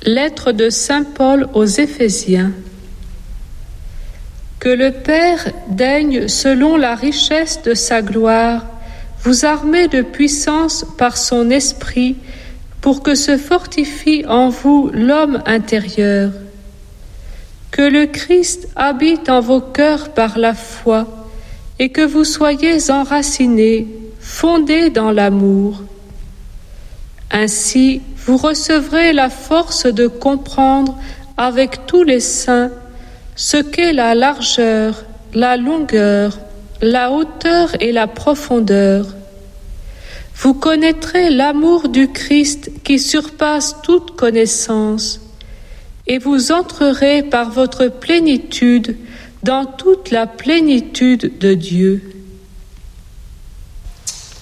Lettre de saint Paul aux Éphésiens. Que le Père daigne, selon la richesse de sa gloire, vous armer de puissance par son esprit, pour que se fortifie en vous l'homme intérieur. Que le Christ habite en vos cœurs par la foi, et que vous soyez enracinés, fondés dans l'amour. Ainsi, vous recevrez la force de comprendre avec tous les saints ce qu'est la largeur, la longueur, la hauteur et la profondeur. Vous connaîtrez l'amour du Christ qui surpasse toute connaissance, et vous entrerez par votre plénitude dans toute la plénitude de Dieu.